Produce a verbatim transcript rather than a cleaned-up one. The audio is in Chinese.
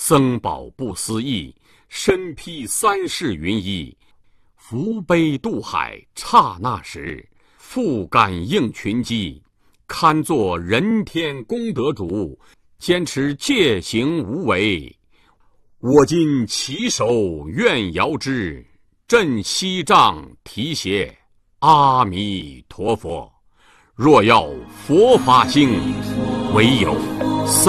僧宝不思议，身披三世云衣。扶悲渡海，刹那时，复感应群机。堪作人天功德主，坚持戒行无为。我今起手愿遥之，振西杖提携。阿弥陀佛。若要佛法兴，唯有